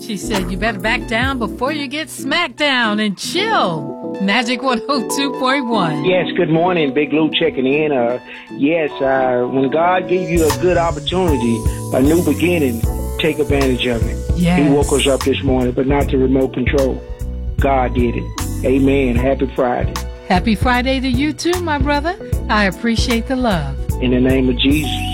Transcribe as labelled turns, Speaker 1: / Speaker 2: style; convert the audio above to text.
Speaker 1: She said, you better back down before you get smacked down and chill. Magic 102.1.
Speaker 2: Yes, good morning. Big Lou checking in. When God gave you a good opportunity, a new beginning, take advantage of it.
Speaker 1: Yes.
Speaker 2: He woke us up this morning, but not to remote control. God did it. Amen. Happy Friday.
Speaker 1: Happy Friday to you too, my brother. I appreciate the love.
Speaker 2: In the name of Jesus.